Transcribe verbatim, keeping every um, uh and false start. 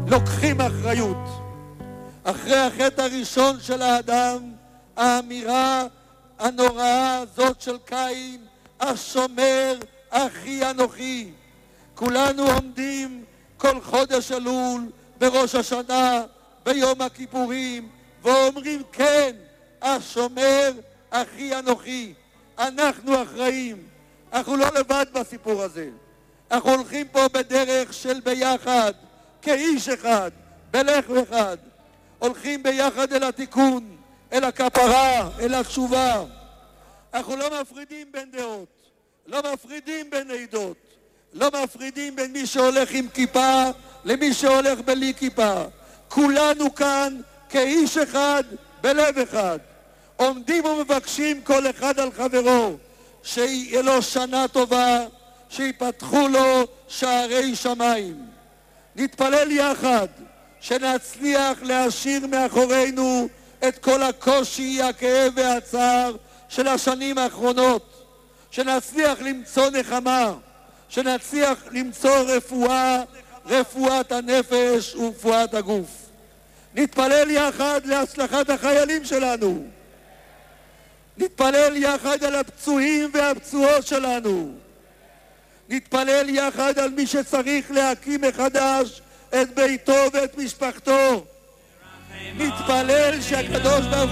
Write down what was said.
לוקחים אחריות. אחרי החטא הראשון של האדם, האמירה הנוראה הזאת של קין, השומר אחי אנוכי. כולנו עומדים כל חודש אלול, בראש השנה, ביום הכיפורים, ואומרים כן, השומר אחי אנוכי. אנחנו אחראים. אנחנו לא לבד בסיפור הזה. אנחנו הולכים פה בדרך של ביחד, כאיש אחד, בלך אחד. הולכים ביחד אל התיקון, אל הכפרה, אל התשובה. אנחנו לא מפרידים בין דעות, לא מפרידים בין עדות, לא מפרידים בין מי שהולך עם כיפה למי שהולך בלי כיפה. כולנו כאן כאיש אחד, בלב אחד. עומדים ומבקשים כל אחד על חברו, שיהיה לו שנה טובה, שיפתחו לו שערי שמיים. נתפלל יחד שנצליח להשאיר מאחורינו את כל הקושי, הכאב והצער של השנים האחרונות, שנצליח למצוא נחמה, שנצליח למצוא רפואה, רפואת הנפש ורפואת הגוף. נתפלל יחד להצלחת החיילים שלנו, נתפלל יחד על הפצועים והפצועות שלנו, נתפלל יחד על מי שצריך להקים מחדש את ביתו ואת משפחתו. נתפלל שהקדוש ברוך